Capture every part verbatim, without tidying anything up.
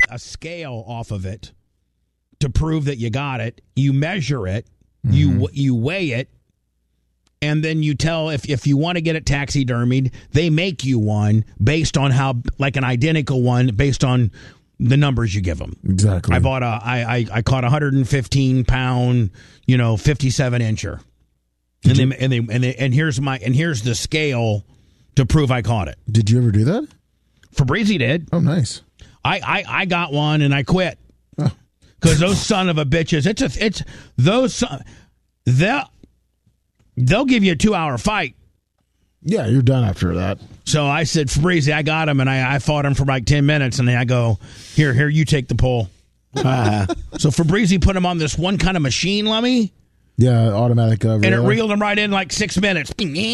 a scale off of it to prove that you got it. You measure it, mm-hmm. you you weigh it, and then you tell if, if you want to get it taxidermied, they make you one based on how, like an identical one based on the numbers you give them. Exactly. I bought a, I, I, I caught a one hundred fifteen pound, you know, fifty-seven incher. And they, and they, and they, and here's my, and here's the scale to prove I caught it. Did you ever do that? Fabrizi did. Oh, nice. I, I, I got one and I quit. Because those son of a bitches, it's a, it's those, they'll, they'll give you a two hour fight. Yeah, you're done after that. So I said, Fabrizi, I got him, and I, I fought him for like ten minutes, and then I go, here, here, you take the pole. Uh, so Fabrizi put him on this one kind of machine, Lummy. Yeah, automatic. Uh, and it reeled him right in like six minutes.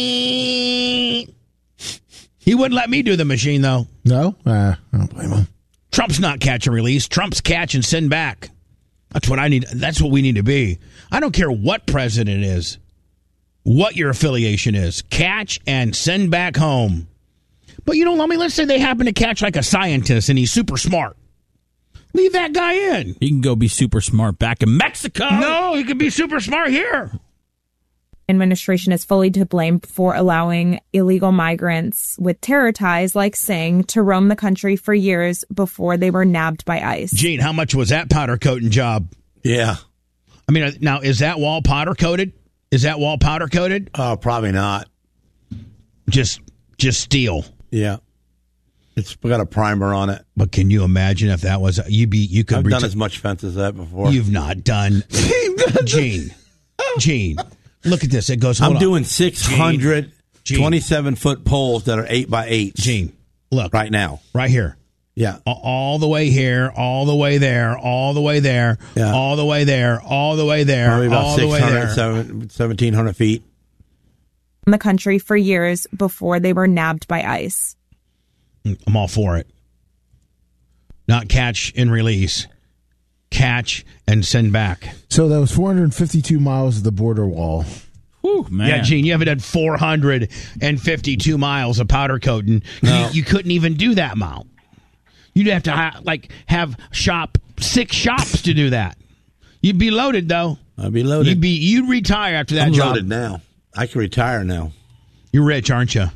He wouldn't let me do the machine, though. No? Uh, I don't blame him. Trump's not catch and release. Trump's catch and send back. That's what I need. That's what we need to be. I don't care what president is, what your affiliation is. Catch and send back home. But you know, let me let's say they happen to catch like a scientist and he's super smart. Leave that guy in. He can go be super smart back in Mexico. No, he can be super smart here. Administration is fully to blame for allowing illegal migrants with terror ties like Singh to roam the country for years before they were nabbed by ICE. Gene, how much was that powder coating job? Yeah. I mean, now, is that wall powder coated? Is that wall powder coated? Oh, uh, probably not. Just just steel. Yeah. It's got a primer on it. But can you imagine if that was, you be, you could I've ret- done as much fence as that before. You've not done. Gene. Gene. Look at this. It goes. I'm on. doing six hundred twenty-seven foot poles that are eight by eight. Gene, look right now, right here. Yeah, all the way here, all the way there, all the way there, yeah. all the way there, all the way there, probably about all the way there. seventeen hundred feet. In the country for years before they were nabbed by ICE. I'm all for it. Not catch and release. Catch and send back. So that was four hundred fifty-two miles of the border wall. Whew, man. Yeah, Gene, you haven't done four hundred fifty-two miles of powder coating. No. You, you couldn't even do that amount. You'd have to ha- like have shop six shops to do that. You'd be loaded though. I'd be loaded. You'd be you'd retire after that I'm job. Loaded now. I can retire now. You're rich, aren't you?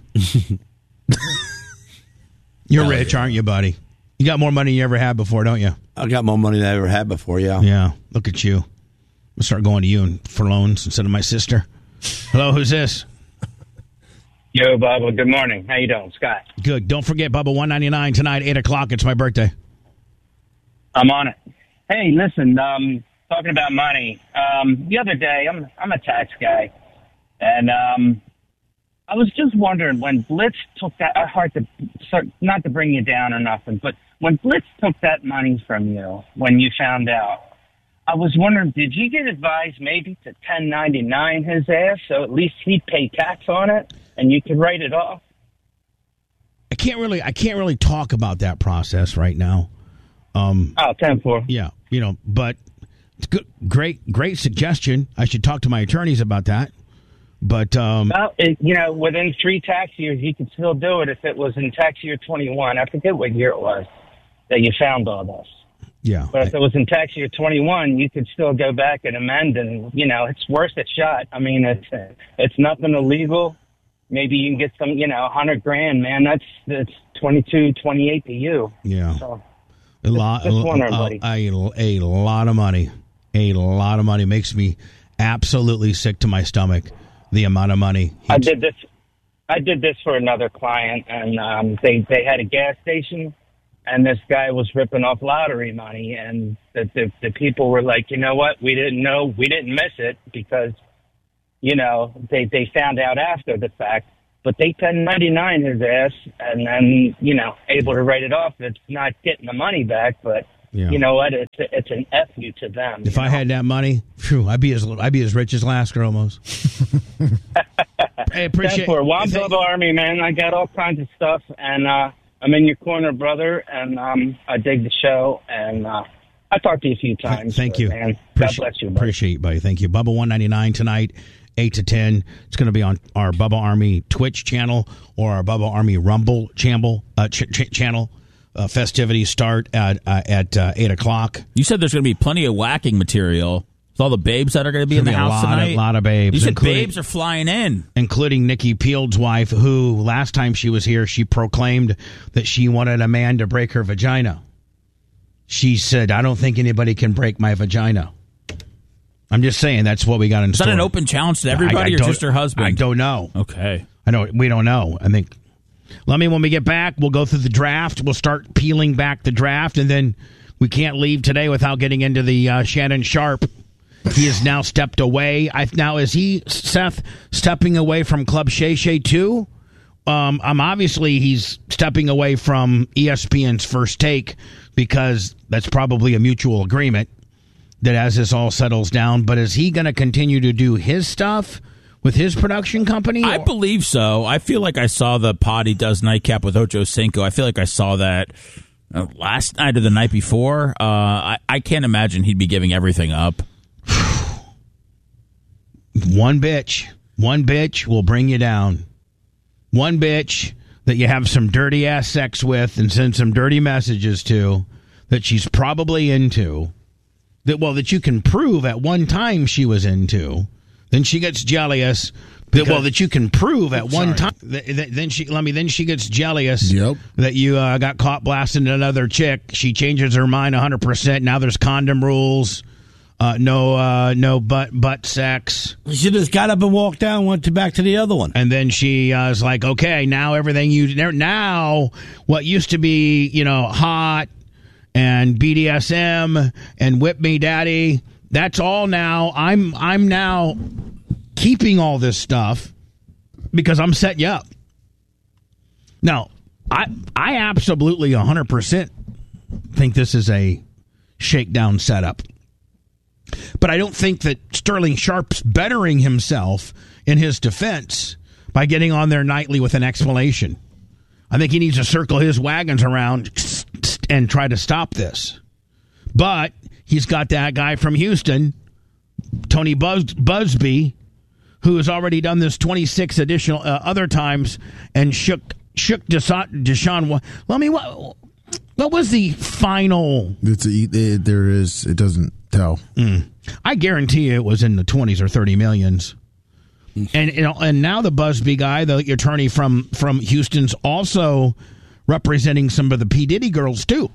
You're oh, rich, yeah. aren't you, buddy? You got more money than you ever had before, don't you? I got more money than I ever had before, yeah. Yeah, look at you. I'll start going to you and for loans instead of my sister. Hello, who's this? Yo, Bubba. Good morning. How you doing, Scott? Good. Don't forget, Bubba, one ninety-nine tonight, eight o'clock. It's my birthday. I'm on it. Hey, listen, um, talking about money. Um, the other day, I'm I'm a tax guy, and um, I was just wondering when Blitz took that. I hard to start, not to bring you down or nothing, but when Blitz took that money from you, when you found out, I was wondering, did you get advised maybe to ten ninety-nine his ass so at least he'd pay tax on it and you could write it off? I can't really, I can't really talk about that process right now. Um, oh, ten four. Yeah, you know, but it's good, great, great suggestion. I should talk to my attorneys about that. But um, well, it, you know, within three tax years, you could still do it if it was in tax year twenty-one. I forget what year it was that you found all this. Yeah. But if it was in tax year twenty-one, you could still go back and amend, and you know, it's worth a shot. I mean, it's it's nothing illegal. Maybe you can get some, you know, a hundred grand, man. That's that's twenty-two, twenty-eight to you. Yeah. So, a lot, just, just wondering, a, buddy. A, a, a lot of money, a lot of money makes me absolutely sick to my stomach. The amount of money. I did this. I did this for another client, and um, they they had a gas station, and this guy was ripping off lottery money, and the, the the people were like, you know what, we didn't know, we didn't miss it because, you know, they they found out after the fact, but they ten ninety-nine his ass, and then, you know, able to write it off. It's not getting the money back, but. Yeah. You know what? It's it's an F you to them. If you I know? had that money, phew, I'd be as I'd be as rich as Lasker almost. I appreciate. Well, I'm Bubba Army, man. I got all kinds of stuff, and uh, I'm in your corner, brother. And um, I dig the show, and uh, I talked to you a few times. Thank but, you. Man, Appreciate, God bless you. Buddy. Appreciate you, buddy. Thank you. Bubba one ninety-nine tonight, eight to ten. It's going to be on our Bubba Army Twitch channel or our Bubba Army Rumble channel. Uh, ch- ch- channel. uh, festivities start at uh, at uh, eight o'clock. You said there's going to be plenty of whacking material. With all the babes that are going to be in the There'll be house a lot tonight. Of, lot of babes. You said including- babes are flying in. including Nikki Field's wife, who last time she was here, she proclaimed that she wanted a man to break her vagina. She said, I don't think anybody can break my vagina. I'm just saying that's what we got in Is store. that an open challenge to everybody I- I or don't- just her husband? I don't know. Okay. I know we don't know. I think. Let me when we get back, we'll go through the draft. We'll start peeling back the draft, and then we can't leave today without getting into the uh, Shannon Sharpe. He has now stepped away. I, now, is he, Seth, stepping away from Club Shay Shay too? Um, I'm obviously he's stepping away from E S P N's First Take because that's probably a mutual agreement that as this all settles down. But is he going to continue to do his stuff with his production company? I believe so. I feel like I saw the pod he does Nightcap with Ocho Cinco. I feel like I saw that uh, last night or the night before. Uh, I, I can't imagine he'd be giving everything up. One bitch. One bitch will bring you down. One bitch that you have some dirty ass sex with and send some dirty messages to that she's probably into. That well, that you can prove at one time she was into. Then she gets jealous. That, well, that you can prove at one time. Th- th- then she let me. Then she gets jealous. Yep. That you uh, got caught blasting another chick. She changes her mind one hundred percent. Now there's condom rules. Uh, no, uh, no butt butt sex. She just got up and walked down, went to back to the other one. And then she uh, is like, okay, now everything you now what used to be, you know, hot and B D S M and whip me daddy, that's all now. I'm I'm now keeping all this stuff because I'm setting you up. Now, I I absolutely one hundred percent think this is a shakedown setup. But I don't think that Sterling Sharpe's bettering himself in his defense by getting on there nightly with an explanation. I think he needs to circle his wagons around and try to stop this. But he's got that guy from Houston, Tony Bus- Busby, who has already done this twenty-six additional uh, other times and shook shook Desha- Deshaun. Let me what? What was the final? It's a, it, there is. It doesn't tell. Mm. I guarantee you it was in the twenties or thirty millions. And you know, and now the Busby guy, the attorney from from Houston's, also representing some of the P. Diddy girls too.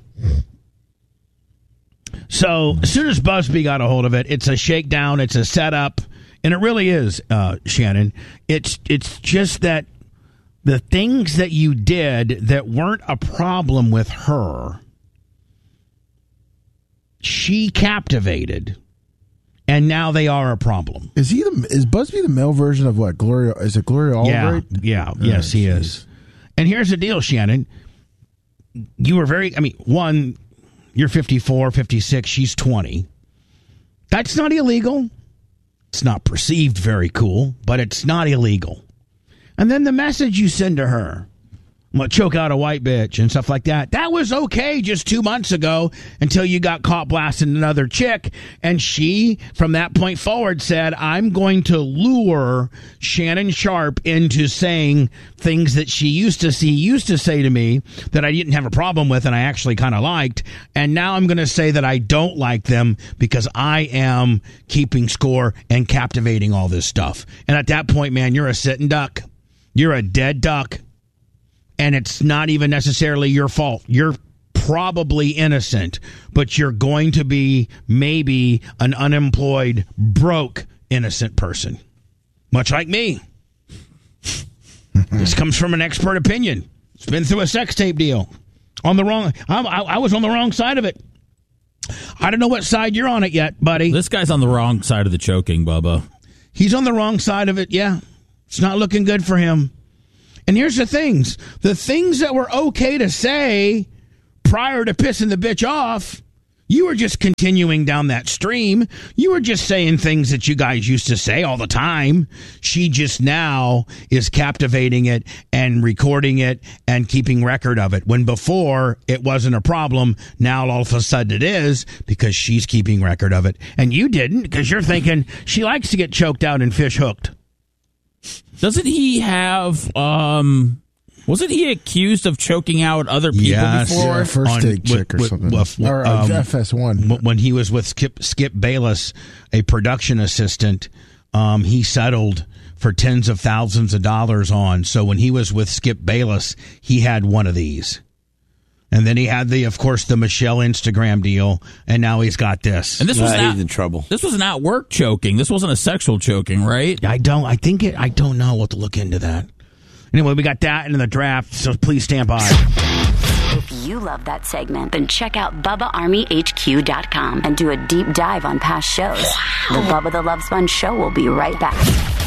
So as soon as Busby got a hold of it, it's a shakedown, it's a setup, and it really is, uh, Shannon. It's it's just that the things that you did that weren't a problem with her, she captivated, and now they are a problem. Is he the? Is Busby the male version of what? Gloria? Is it Gloria Albright? Yeah, yeah, Oh, yes, he geez. is. And here's the deal, Shannon. You were very, I mean, one, you're fifty-four, fifty-six, she's twenty. That's not illegal. It's not perceived very cool, but it's not illegal. And then the message you send to her, I'm going to choke out a white bitch and stuff like that. That was okay just two months ago until you got caught blasting another chick. And she, from that point forward, said, I'm going to lure Shannon Sharpe into saying things that she used to see, used to say to me that I didn't have a problem with and I actually kind of liked. And now I'm going to say that I don't like them because I am keeping score and captivating all this stuff. And at that point, man, you're a sitting duck. You're a dead duck. And it's not even necessarily your fault. You're probably innocent, but you're going to be maybe an unemployed, broke, innocent person. Much like me. This comes from an expert opinion. It's been through a sex tape deal. On the wrong, I, I, I was on the wrong side of it. I don't know what side you're on it yet, buddy. This guy's on the wrong side of the choking, Bubba. He's on the wrong side of it, yeah. It's not looking good for him. And here's the things. The things that were okay to say prior to pissing the bitch off, you were just continuing down that stream. You were just saying things that you guys used to say all the time. She just now is captivating it and recording it and keeping record of it. When before it wasn't a problem, now all of a sudden it is because she's keeping record of it. And you didn't because you're thinking she likes to get choked out and fish hooked. Doesn't he have um Wasn't he accused of choking out other people Yes. before? Yeah, first On- take chick or with- something. with- or uh, um, F S one. W- When he was with Skip Skip Bayless, a production assistant, um, he settled for tens of thousands of dollars on. So when he was with Skip Bayless, he had one of these. And then he had the, of course, the Michelle Instagram deal, and now he's got this. And this was Nah, not he's in trouble. This was not work choking. This wasn't a sexual choking, right? I don't. I think it. I don't know. We'll have to look into that. Anyway, we got that in the draft, so please stand by. If you love that segment, then check out Bubba Army H Q dot com and do a deep dive on past shows. The Bubba the Love Sponge Show will be right back.